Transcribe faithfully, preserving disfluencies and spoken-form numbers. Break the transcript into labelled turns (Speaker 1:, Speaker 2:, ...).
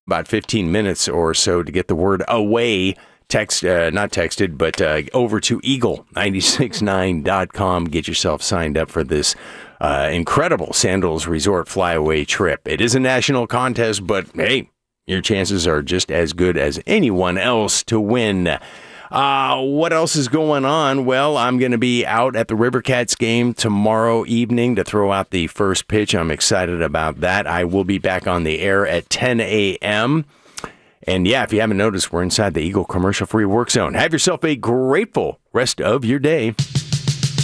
Speaker 1: about fifteen minutes or so to get the word away. Text, uh, not texted, but uh, over to eagle nine six nine dot com. Get yourself signed up for this uh, incredible Sandals Resort flyaway trip. It is a national contest, but hey, your chances are just as good as anyone else to win. Uh, what else is going on? Well, I'm going to be out at the Rivercats game tomorrow evening to throw out the first pitch. I'm excited about that. I will be back on the air at ten a.m. And yeah, if you haven't noticed, we're inside the Eagle commercial-free work zone. Have yourself a grateful rest of your day.